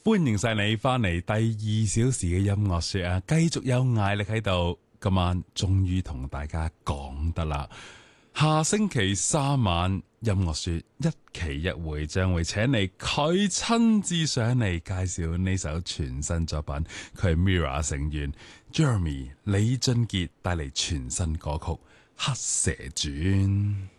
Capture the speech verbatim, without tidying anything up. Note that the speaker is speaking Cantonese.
歡迎晒你翻嚟第二小時嘅音樂說啊，繼續有艾力喺度，今晚終於同大家講得啦。下星期三晚音樂說一期一會，將會請嚟佢親自上嚟介紹呢首全新作品，佢係 Mirror 成員 Jeremy 李俊傑帶嚟全新歌曲《黑蛇傳》。